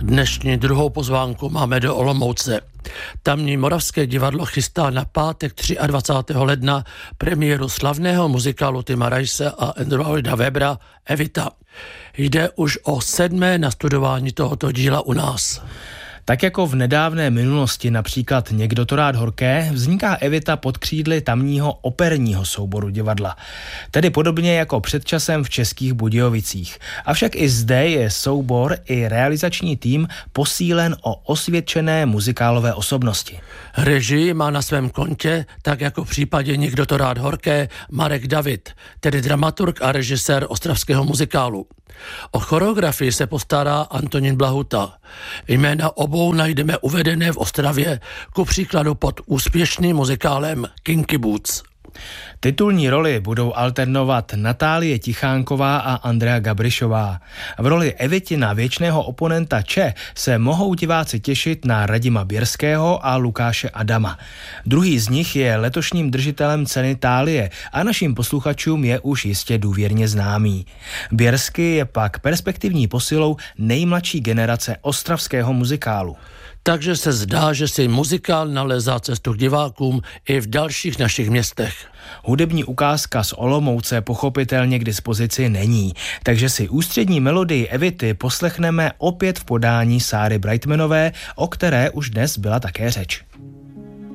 Dnešní druhou pozvánku máme do Olomouce. Tamní Moravské divadlo chystá na pátek 23. ledna premiéru slavného muzikálu Tima Rajse a Andrewa Lloyda Webbera Evita. Jde už o 7. nastudování tohoto díla u nás. Tak jako v nedávné minulosti například Někdo to rád horké, vzniká Evita pod křídly tamního operního souboru divadla. Tedy podobně jako před časem v Českých Budějovicích. Avšak i zde je soubor i realizační tým posílen o osvědčené muzikálové osobnosti. Režii má na svém kontě, tak jako v případě Někdo to rád horké, Marek David, tedy dramaturg a režisér ostravského muzikálu. O choreografii se postará Antonín Blahuta. Jména obou najdeme uvedené v Ostravě, ku příkladu pod úspěšným muzikálem Kinky Boots. Titulní roli budou alternovat Natálie Tichánková a Andrea Gabrišová. V roli Evitina věčného oponenta Če se mohou diváci těšit na Radima Běrského a Lukáše Adama. Druhý z nich je letošním držitelem ceny Thálie a našim posluchačům je už jistě důvěrně známý. Běrský je pak perspektivní posilou nejmladší generace ostravského muzikálu. Takže se zdá, že si muzikál nalézá cestu k divákům i v dalších našich městech. Hudební ukázka z Olomouce pochopitelně k dispozici není, takže si ústřední melodii Evity poslechneme opět v podání Sáry Brightmanové, o které už dnes byla také řeč.